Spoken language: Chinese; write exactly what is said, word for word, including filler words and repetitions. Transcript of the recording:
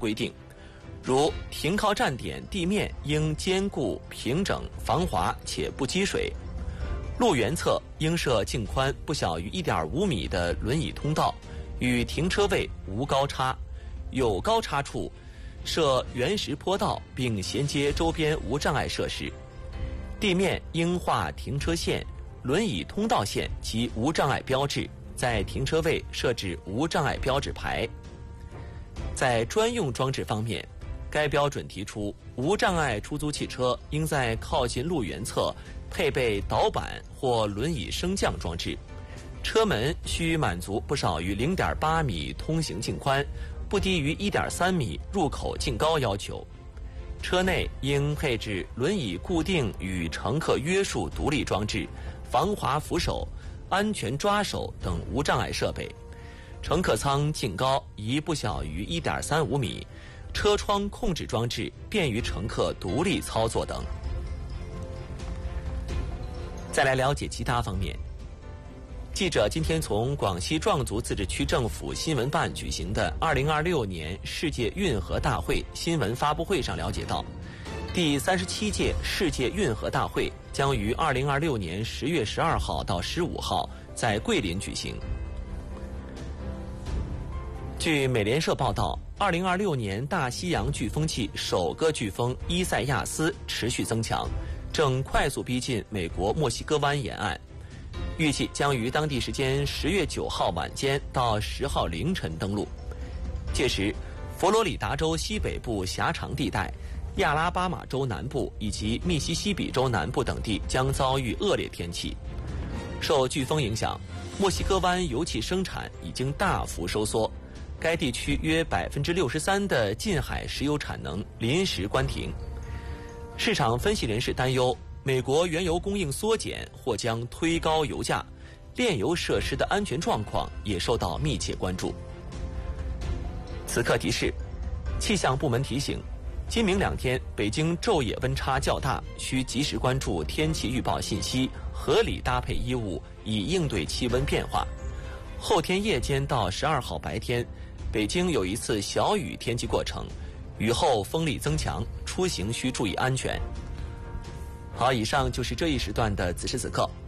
规定，如停靠站点地面应坚固平整防滑且不积水，路缘侧应设径宽不小于 一点五米的轮椅通道，与停车位无高差，有高差处设原石坡道，并衔接周边无障碍设施。地面应画停车线、轮椅通道线及无障碍标志，在停车位设置无障碍标志牌。在专用装置方面，该标准提出，无障碍出租汽车应在靠近路缘侧配备导板或轮椅升降装置，车门需满足不少于 零点八米通行径宽，不低于 一点三米入口径高要求。车内应配置轮椅固定与乘客约束独立装置、防滑扶手、安全抓手等无障碍设备。乘客舱净高宜不小于 一点三五米，车窗控制装置便于乘客独立操作等。再来了解其他方面。记者今天从广西壮族自治区政府新闻办举行的二零二六年世界运河大会新闻发布会上了解到，第三十七届世界运河大会将于二零二六年十月十二号到十五号在桂林举行。据美联社报道，二零二六年大西洋飓风季首个飓风伊塞亚斯持续增强，正快速逼近美国墨西哥湾沿岸，预计将于当地时间十月九号晚间到十号凌晨登陆。届时，佛罗里达州西北部狭长地带、亚拉巴马州南部以及密西西比州南部等地将遭遇恶劣天气。受飓风影响，墨西哥湾油气生产已经大幅收缩，该地区约 百分之六十三 的近海石油产能临时关停。市场分析人士担忧，美国原油供应缩减或将推高油价，炼油设施的安全状况也受到密切关注。此刻提示，气象部门提醒，今明两天北京昼夜温差较大，需及时关注天气预报信息，合理搭配衣物以应对气温变化。后天夜间到十二号白天，北京有一次小雨天气过程，雨后风力增强，出行需注意安全。好，以上就是这一时段的此时此刻。